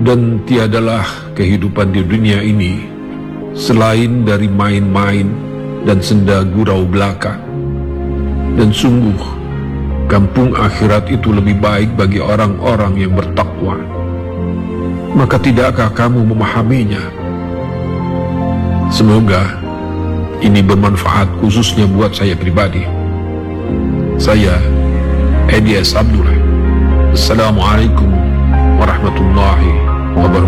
Dan tiadalah kehidupan di dunia ini selain dari main-main dan senda gurau belaka. Dan sungguh, kampung akhirat itu lebih baik bagi orang-orang yang bertakwa. Maka tidakkah kamu memahaminya? Semoga ini bermanfaat khususnya buat saya pribadi. Saya, Edi S. Abdullah. Assalamualaikum warahmatullahi wabarakatuh.